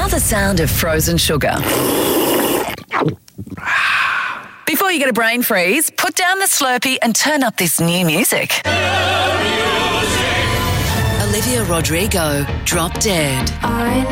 Now the sound of frozen sugar. Before you get a brain freeze, put down the Slurpee and turn up this new music. Olivia Rodrigo, Drop Dead.